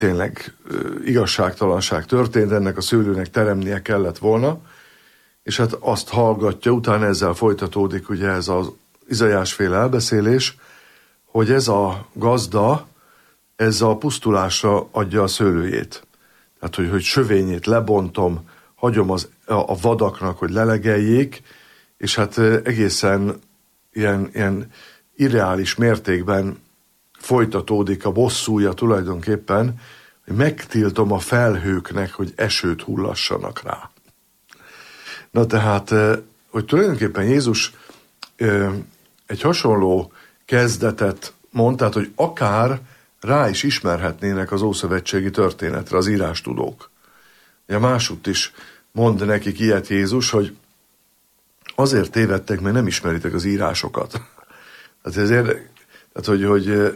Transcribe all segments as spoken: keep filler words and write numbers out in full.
tényleg igazságtalanság történt, ennek a szőlőnek teremnie kellett volna, és hát azt hallgatja, utána ezzel folytatódik ugye ez az Izaiásféle elbeszélés, hogy ez a gazda, ez a pusztulásra adja a szőlőjét. Tehát, hogy, hogy sövényét lebontom, hagyom az, a vadaknak, hogy lelegeljék, és hát egészen ilyen, ilyen irreális mértékben folytatódik a bosszúja tulajdonképpen, hogy megtiltom a felhőknek, hogy esőt hullassanak rá. Na tehát, hogy tulajdonképpen Jézus egy hasonló kezdetet mond, tehát, hogy akár rá is ismerhetnének az ószövetségi történetre az írástudók. Ugye másutt is mond nekik ilyet Jézus, hogy azért tévedtek, mert nem ismeritek az írásokat. Tehát, ezért, tehát hogy, hogy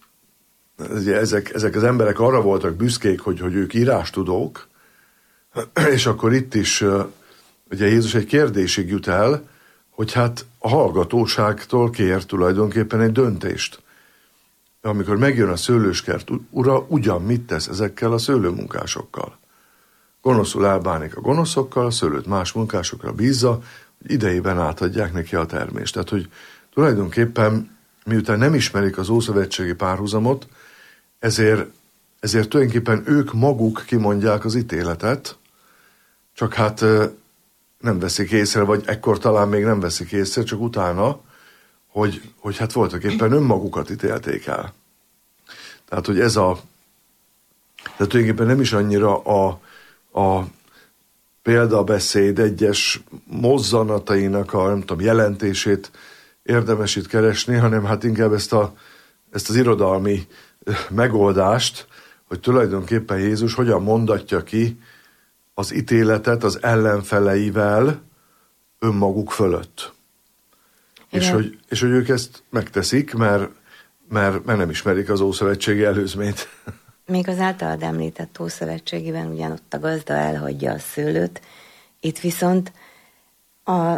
ezek, ezek az emberek arra voltak büszkék, hogy, hogy ők írástudók, és akkor itt is ugye Jézus egy kérdésig jut el, hogy hát a hallgatóságtól kér tulajdonképpen egy döntést. Amikor megjön a szőlőskert ura, ugyan mit tesz ezekkel a szőlőmunkásokkal? Gonoszul elbánik a gonoszokkal, a szőlőt más munkásokra bízza, hogy idejében átadják neki a termést. Tehát, hogy tulajdonképpen miután nem ismerik az ószövetségi párhuzamot, ezért, ezért tulajdonképpen ők maguk kimondják az ítéletet, csak hát nem veszik észre, vagy ekkor talán még nem veszik észre, csak utána, hogy, hogy hát voltak éppen önmagukat ítélték el. Tehát, hogy ez a... Tehát tulajdonképpen nem is annyira a, a példabeszéd egyes mozzanatainak a, nem tudom, jelentését érdemes itt keresni, hanem hát inkább ezt, a, ezt az irodalmi megoldást, hogy tulajdonképpen Jézus hogyan mondatja ki az ítéletet az ellenfeleivel önmaguk fölött. És hogy, és hogy ők ezt megteszik, mert, mert, mert nem ismerik az ószövetségi előzményt. Még az általad említett ószövetségiben ugyanott a gazda elhagyja a szőlőt, itt viszont a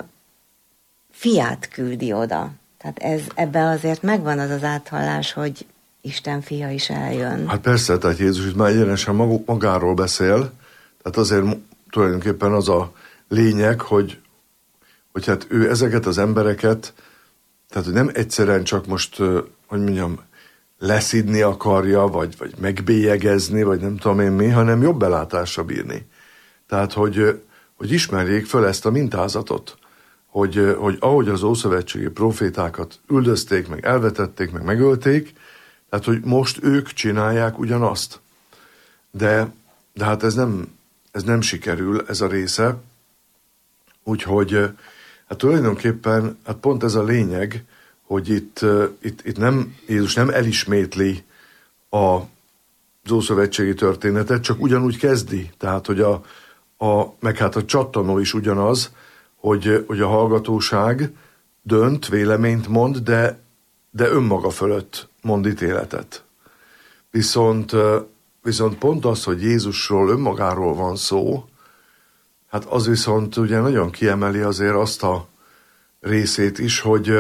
fiát küldi oda. Tehát ez, ebben azért megvan az az áthallás, hogy Isten fia is eljön. Hát persze, tehát Jézus itt már egyenesen magáról beszél, tehát azért tulajdonképpen az a lényeg, hogy, hogy hát ő ezeket az embereket, tehát hogy nem egyszerűen csak most, hogy mondjam, leszidni akarja, vagy, vagy megbélyegezni, vagy nem tudom én mi, hanem jobb belátásra bírni. Tehát, hogy, hogy ismerjék föl ezt a mintázatot, hogy, hogy ahogy az ószövetségi profétákat üldözték, meg elvetették, meg megölték, tehát, hogy most ők csinálják ugyanazt. De, de hát ez nem, ez nem sikerül, ez a része. Úgyhogy hát tulajdonképpen hát pont ez a lényeg, hogy itt, itt, itt nem, Jézus nem elismétli a az ószövetségi történetet, csak ugyanúgy kezdi. Tehát, hogy a, a, meg hát a csattanó is ugyanaz, hogy, hogy a hallgatóság dönt, véleményt mond, de, de önmaga fölött mond ítéletet. Viszont, viszont pont az, hogy Jézusról, önmagáról van szó, hát az viszont ugye nagyon kiemeli azért azt a részét is, hogy,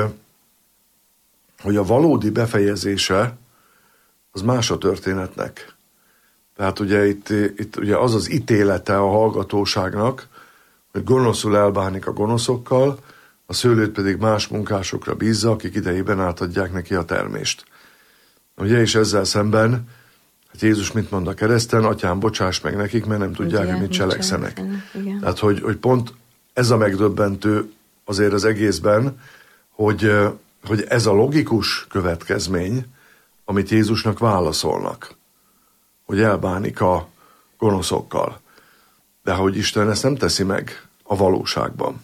hogy a valódi befejezése az más a történetnek. Tehát ugye itt, itt ugye az az ítélete a hallgatóságnak, hogy gonoszul elbánik a gonoszokkal, a szőlőt pedig más munkásokra bízza, akik idejében átadják neki a termést. Ugye, és ezzel szemben, hát Jézus mit mond a kereszten? Atyám, bocsáss meg nekik, mert nem tudják, igen, hogy mit cselekszenek. Tehát, hogy, hogy pont ez a megdöbbentő azért az egészben, hogy, hogy ez a logikus következmény, amit Jézusnak válaszolnak, hogy elbánik a gonoszokkal. De hogy Isten ezt nem teszi meg a valóságban.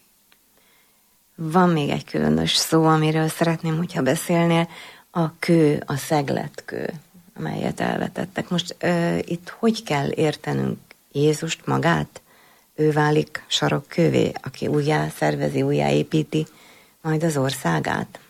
Van még egy különös szó, amiről szeretném, hogyha beszélnél, a kő, a szegletkő, amelyet elvetettek. Most ö, itt hogy kell értenünk Jézust magát? Ő válik sarokkővé, aki újjá szervezi, újjáépíti majd az országát?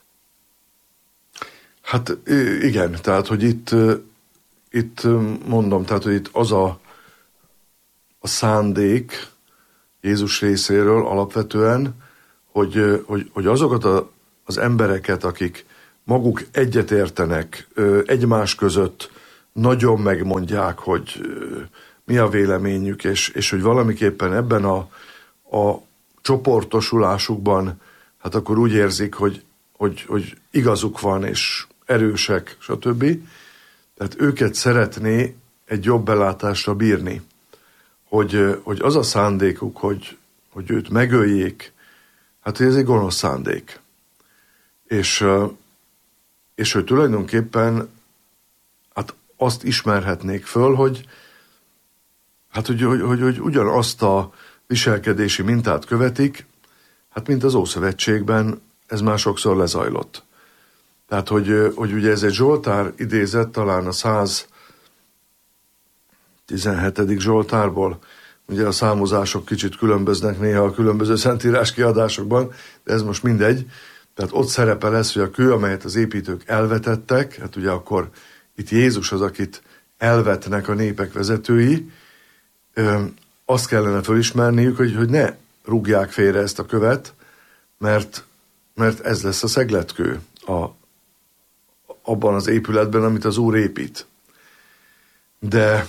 Hát igen, tehát, hogy itt, itt mondom, tehát, hogy itt az a, a szándék Jézus részéről alapvetően, hogy, hogy, hogy azokat a, az embereket, akik maguk egyetértenek, egymás között nagyon megmondják, hogy mi a véleményük, és, és hogy valamiképpen ebben a, a csoportosulásukban, hát akkor úgy érzik, hogy, hogy, hogy igazuk van, és erősek, stb. Tehát őket szeretné egy jobb belátásra bírni, hogy, hogy az a szándékuk, hogy, hogy őt megöljék, hát ez egy gonosz szándék. És, és hogy tulajdonképpen hát azt ismerhetnék föl, hogy hát hogy, hogy, hogy, hogy ugyanazt a viselkedési mintát követik, hát mint az Ószövetségben ez már sokszor lezajlott. Tehát, hogy, hogy ugye ez egy Zsoltár idézet, talán a száz tizenhetedik Zsoltárból, ugye a számozások kicsit különböznek néha a különböző szentírás kiadásokban, de ez most mindegy. Tehát ott szerepel ez, hogy a kő, amelyet az építők elvetettek, hát ugye akkor itt Jézus az, akit elvetnek a népek vezetői, ö, azt kellene fölismerniük, hogy, hogy ne rúgják félre ezt a követ, mert, mert ez lesz a szegletkő a, abban az épületben, amit az Úr épít. De,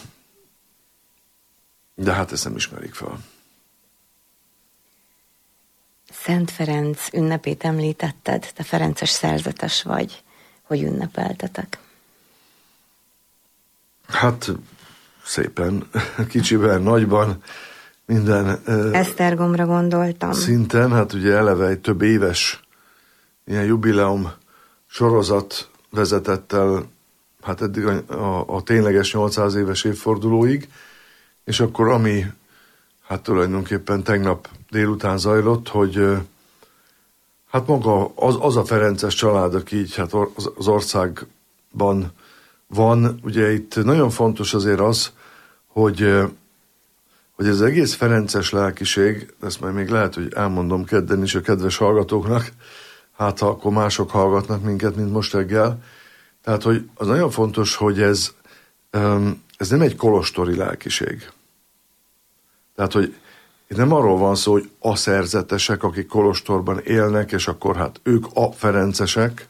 de hát ezt nem ismerik fel. Szent Ferenc ünnepét említetted, te ferences szerzetes vagy. Hogy ünnepeltetek? Hát szépen, kicsiben, nagyban, minden... Esztergomra gondoltam. Szinten, hát ugye eleve egy több éves ilyen jubileum sorozat vezetett el, hát eddig a, a, a tényleges nyolcszáz éves évfordulóig, és akkor ami hát tulajdonképpen tegnap délután zajlott, hogy hát maga az, az a ferences család, aki így hát az országban van, ugye itt nagyon fontos azért az, hogy, hogy ez egész ferences lelkiség, ezt majd még lehet, hogy elmondom kedden is a kedves hallgatóknak, hát ha akkor mások hallgatnak minket, mint most reggel. Tehát, hogy az nagyon fontos, hogy ez, ez nem egy kolostori lelkiség. Tehát, hogy itt nem arról van szó, hogy a szerzetesek, akik kolostorban élnek, és akkor hát ők a ferencesek,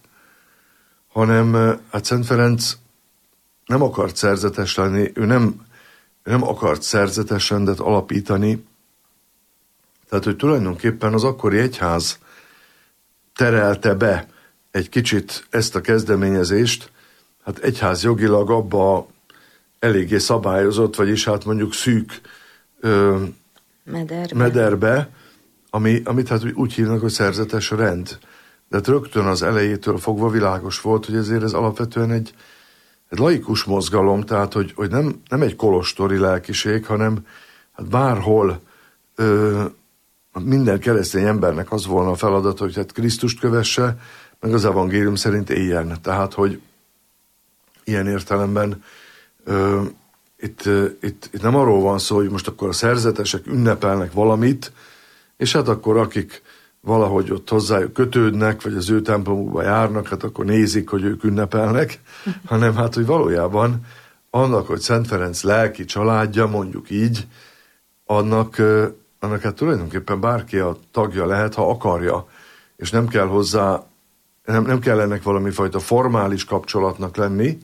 hanem hát Szent Ferenc nem akart szerzetes lenni, ő nem, ő nem akart szerzetes rendet alapítani. Tehát, hogy tulajdonképpen az akkori egyház terelte be egy kicsit ezt a kezdeményezést, hát egyház jogilag abba eléggé szabályozott, vagyis hát mondjuk szűk ö, mederbe, mederbe ami, amit hát úgy hívnak, hogy szerzetes rend. De rögtön az elejétől fogva világos volt, hogy ezért ez alapvetően egy, egy laikus mozgalom, tehát hogy, hogy nem, nem egy kolostori lelkiség, hanem hát bárhol ö, minden keresztény embernek az volna a feladata, hogy hát Krisztust kövesse, meg az evangélium szerint éljen. Tehát, hogy ilyen értelemben ö, itt, itt, itt nem arról van szó, hogy most akkor a szerzetesek ünnepelnek valamit, és hát akkor akik valahogy ott hozzájuk kötődnek, vagy az ő templomukba járnak, hát akkor nézik, hogy ők ünnepelnek, hanem hát, hogy valójában annak, hogy Szent Ferenc lelki családja, mondjuk így, annak, annak hát tulajdonképpen bárki a tagja lehet, ha akarja, és nem kell hozzá, nem, nem kell ennek valami fajta formális kapcsolatnak lenni,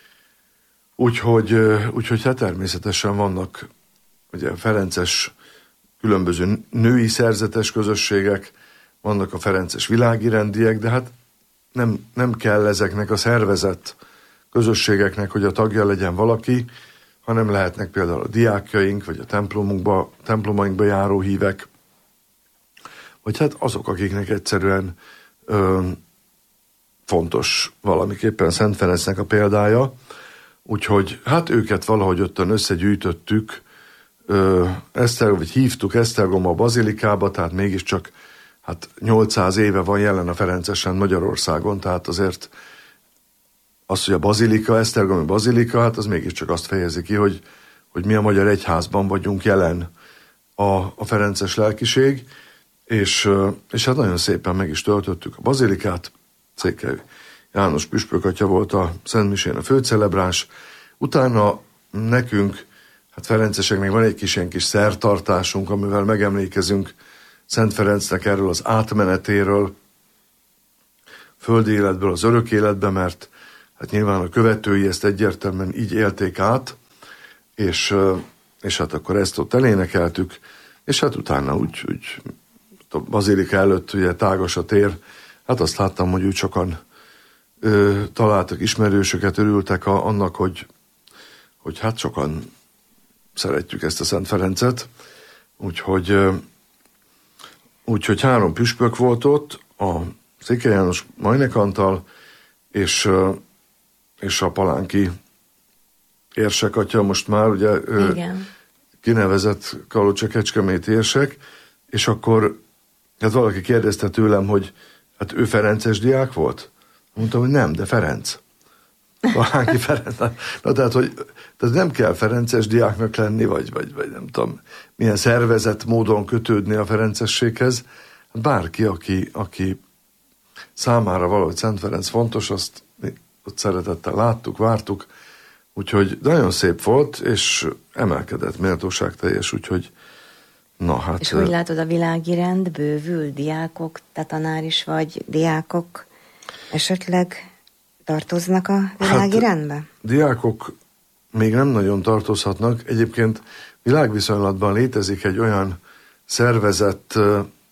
úgyhogy, úgyhogy hát természetesen vannak ugye ferences különböző női szerzetes közösségek, vannak a ferences világi rendiek, de hát nem, nem kell ezeknek a szervezett közösségeknek, hogy a tagja legyen valaki, hanem lehetnek például a diákjaink, vagy a templomunkba, templomainkba járó hívek, vagy hát azok, akiknek egyszerűen ö, fontos valamiképpen Szent Ferencnek a példája, úgyhogy hát őket valahogy ottan összegyűjtöttük, ö, Eszter, vagy hívtuk Esztergomba bazilikába, tehát mégiscsak hát nyolcszáz éve van jelen a ferences rend Magyarországon, tehát azért az, hogy a bazilika, Esztergomi bazilika, hát az mégiscsak azt fejezi ki, hogy, hogy mi a magyar egyházban vagyunk jelen a, a ferences lelkiség, és, és hát nagyon szépen meg is töltöttük a bazilikát. Székely János püspök atya volt a Szent Misén a főcelebráns. Utána nekünk, hát ferenceseknek van egy kis ilyen kis szertartásunk, amivel megemlékezünk Szent Ferencnek erről az átmenetéről, földi életből az örök életbe, mert hát nyilván a követői ezt egyértelműen így élték át, és, és hát akkor ezt ott elénekeltük, és hát utána úgy, úgy a bazilika előtt ugye tágas a tér, hát azt láttam, hogy úgy sokan ö, találtak ismerősöket, örültek a, annak, hogy, hogy hát sokan szeretjük ezt a Szent Ferencet, úgyhogy, ö, úgyhogy három püspök volt ott, a Székely János Majnek Antal, és, ö, és a palánki érsek atya most már, ugye ö, kinevezett Kalocsa Kecskemét érsek, és akkor hát valaki kérdezte tőlem, hogy hát ő ferences diák volt? Mondtam, hogy nem, de Ferenc. Palánki Ferenc. Na tehát, hogy tehát nem kell ferences diáknak lenni, vagy, vagy, vagy nem tudom, milyen szervezett módon kötődni a ferencességhez. Bárki, aki, aki számára valahogy Szent Ferenc fontos, azt mi ott szeretettel láttuk, vártuk, úgyhogy nagyon szép volt, és emelkedett, méltóság teljes, úgyhogy na hát... És hogy látod, a világi rend bővül, diákok, te tanár is vagy, diákok esetleg tartoznak a világi hát, rendbe? Diákok még nem nagyon tartozhatnak. Egyébként világviszonylatban létezik egy olyan szervezett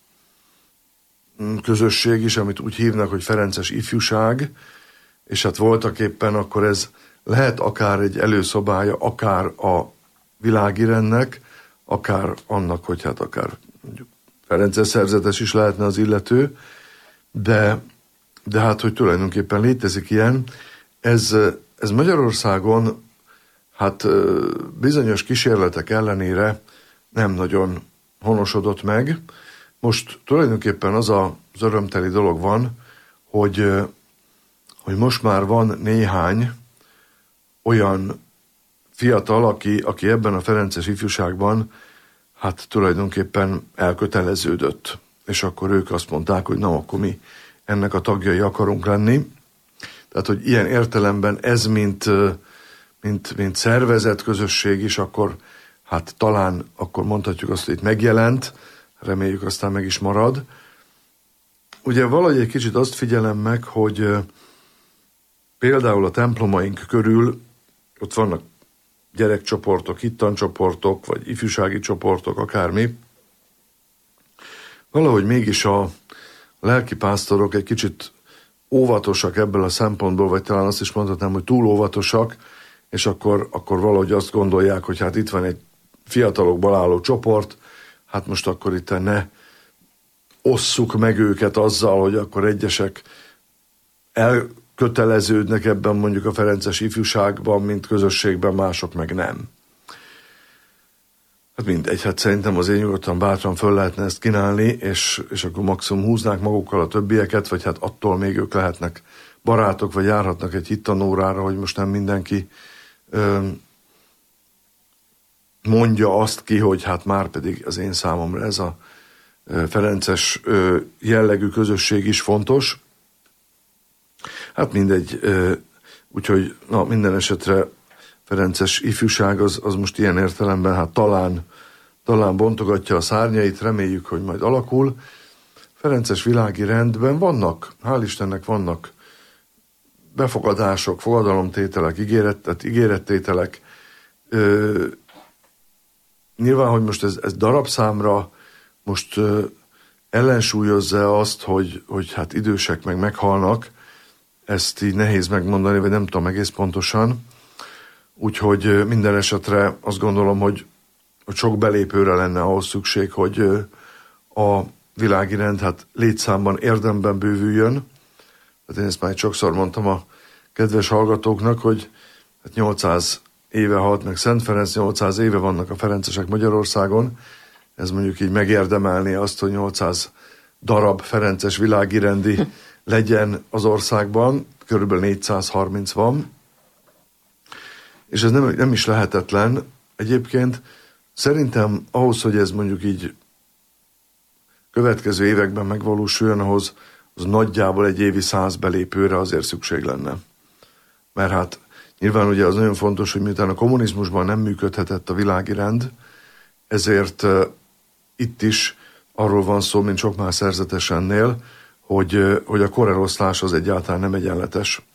közösség is, amit úgy hívnak, hogy Ferences Ifjúság, és hát voltak éppen akkor ez lehet akár egy előszobája, akár a világi rendnek, akár annak, hogy hát akár mondjuk Ferences szerzetes is lehetne az illető, de, de hát, hogy tulajdonképpen létezik ilyen, ez, ez Magyarországon hát bizonyos kísérletek ellenére nem nagyon honosodott meg. Most tulajdonképpen az a, az örömteli dolog van, hogy, hogy most már van néhány olyan fiatal, aki, aki ebben a ferences ifjúságban hát tulajdonképpen elköteleződött. És akkor ők azt mondták, hogy na, akkor mi ennek a tagjai akarunk lenni. Tehát, hogy ilyen értelemben ez, mint, mint, mint szervezett közösség is, akkor hát talán akkor mondhatjuk azt, hogy itt megjelent, reméljük aztán meg is marad. Ugye valahogy egy kicsit azt figyelem meg, hogy például a templomaink körül ott vannak gyerekcsoportok, hittancsoportok, vagy ifjúsági csoportok, akármi. Valahogy mégis a lelkipásztorok egy kicsit óvatosak ebből a szempontból, vagy talán azt is mondhatnám, hogy túl óvatosak, és akkor, akkor valahogy azt gondolják, hogy hát itt van egy fiatalokból álló csoport, hát most akkor itt ne osszuk meg őket azzal, hogy akkor egyesek elköteleződnek ebben mondjuk a ferences ifjúságban, mint közösségben, mások meg nem. Hát mindegy, hát szerintem azért nyugodtan bátran föl lehetne ezt kínálni, és, és akkor maximum húznák magukkal a többieket, vagy hát attól még ők lehetnek barátok, vagy járhatnak egy hittanórára, hogy most nem mindenki ö, mondja azt ki, hogy hát már pedig az én számomra ez a ö, ferences ö, jellegű közösség is fontos. Hát mindegy, ö, úgyhogy na, minden esetre ferences ifjúság az, az most ilyen értelemben hát talán, talán bontogatja a szárnyait, reméljük, hogy majd alakul. Ferences világi rendben vannak, hál' Istennek vannak befogadások, fogadalomtételek, ígéret, tehát ígérettételek. Ö, nyilván, hogy most ez, ez darabszámra most ö, ellensúlyozza azt, hogy, hogy hát idősek meg meghalnak, ezt így nehéz megmondani, vagy nem tudom egész pontosan. Úgyhogy minden esetre azt gondolom, hogy, hogy sok belépőre lenne ahhoz szükség, hogy a világi rend hát létszámban érdemben bővüljön. Hát én ezt már sokszor mondtam a kedves hallgatóknak, hogy hát nyolcszáz éve halt meg Szent Ferenc, nyolcszáz éve vannak a ferencesek Magyarországon. Ez mondjuk így megérdemelni azt, hogy nyolcszáz darab ferences világi rendi legyen az országban, körülbelül négyszázharminc van. És ez nem, nem is lehetetlen. Egyébként szerintem ahhoz, hogy ez mondjuk így következő években megvalósuljon, ahhoz az nagyjából egy évi száz belépőre azért szükség lenne. Mert hát nyilván ugye az nagyon fontos, hogy miután a kommunizmusban nem működhetett a világi rend, ezért uh, itt is arról van szó, mint sok más szerzetesennél, hogy, uh, hogy a koreloszlás az egyáltalán nem egyenletes.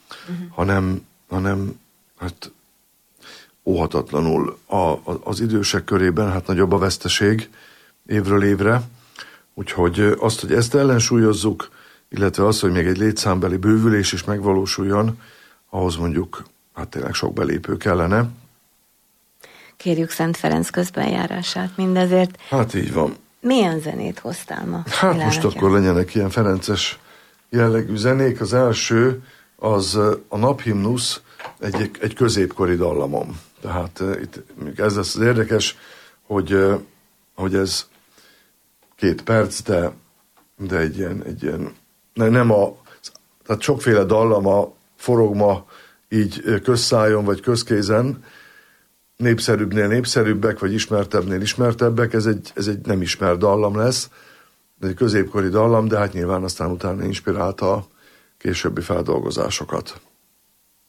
uh-huh. hanem, hanem hát óhatatlanul a, a, az idősek körében hát nagyobb a veszteség évről évre, úgyhogy azt, hogy ezt ellensúlyozzuk, illetve az, hogy még egy létszámbeli bővülés is megvalósuljon, ahhoz mondjuk hát tényleg sok belépő kellene. Kérjük Szent Ferenc közbenjárását mindezért. Hát így van. Milyen zenét hoztál ma? Hát Milán, most atya? Akkor legyenek ilyen ferences jellegű zenék. Az első az a naphimnusz egy, egy középkori dallamom. Tehát uh, itt ez lesz az érdekes, hogy, uh, hogy ez két perc, de, de egy ilyen, egy ilyen nem a, tehát sokféle dallama forog ma így közszájon vagy közkézen, népszerűbbnél népszerűbbek, vagy ismertebbnél ismertebbek, ez egy, ez egy nem ismert dallam lesz, egy középkori dallam, de hát nyilván aztán utána inspirálta a későbbi feldolgozásokat.